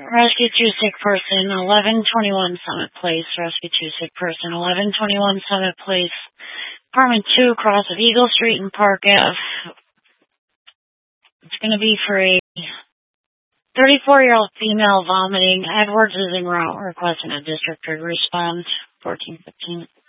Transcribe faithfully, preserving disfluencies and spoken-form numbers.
Rescue two sick person, eleven twenty-one Summit Place. Rescue two sick person, eleven twenty-one Summit Place. Apartment two, across of Eagle Street and Park Ave. It's going to be for a thirty-four-year-old female vomiting. Edwards is en route requesting a district to respond. fourteen fifteen.